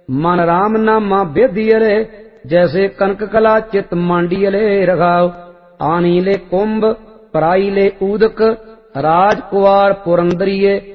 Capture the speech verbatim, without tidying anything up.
मन राम नामा बेदियले जैसे कनक कला चित मांडियले रघाव। आनी ले कुंभ पराई ले ऊदक राजकुवार पुरंदरिये